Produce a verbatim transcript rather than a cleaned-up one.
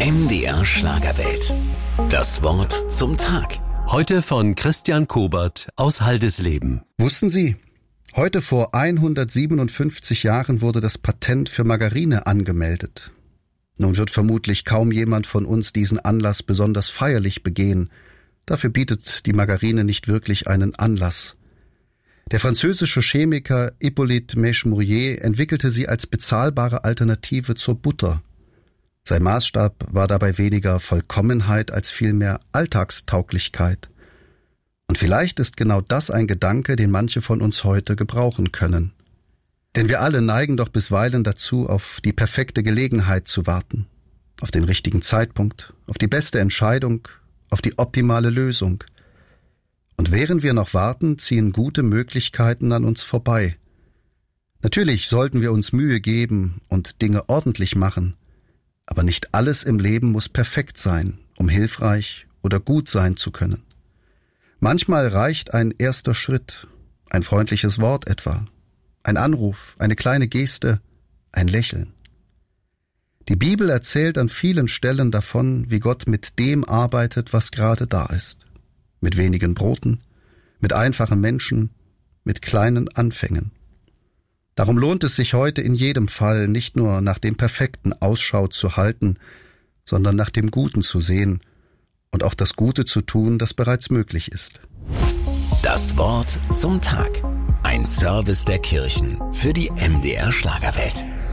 M D R Schlagerwelt. Das Wort zum Tag. Heute von Christian Kobert aus Haldesleben. Wussten Sie, heute vor hundertsiebenundfünfzig Jahren wurde das Patent für Margarine angemeldet. Nun wird vermutlich kaum jemand von uns diesen Anlass besonders feierlich begehen. Dafür bietet die Margarine nicht wirklich einen Anlass. Der französische Chemiker Hippolyte Mèche-Mourier entwickelte sie als bezahlbare Alternative zur Butter. Sein Maßstab war dabei weniger Vollkommenheit als vielmehr Alltagstauglichkeit. Und vielleicht ist genau das ein Gedanke, den manche von uns heute gebrauchen können. Denn wir alle neigen doch bisweilen dazu, auf die perfekte Gelegenheit zu warten, auf den richtigen Zeitpunkt, auf die beste Entscheidung, auf die optimale Lösung. Und während wir noch warten, ziehen gute Möglichkeiten an uns vorbei. Natürlich sollten wir uns Mühe geben und Dinge ordentlich machen, aber nicht alles im Leben muss perfekt sein, um hilfreich oder gut sein zu können. Manchmal reicht ein erster Schritt, ein freundliches Wort etwa, ein Anruf, eine kleine Geste, ein Lächeln. Die Bibel erzählt an vielen Stellen davon, wie Gott mit dem arbeitet, was gerade da ist. Mit wenigen Broten, mit einfachen Menschen, mit kleinen Anfängen. Darum lohnt es sich heute in jedem Fall nicht nur nach dem Perfekten Ausschau zu halten, sondern nach dem Guten zu sehen und auch das Gute zu tun, das bereits möglich ist. Das Wort zum Tag. Ein Service der Kirchen für die M D R Schlagerwelt.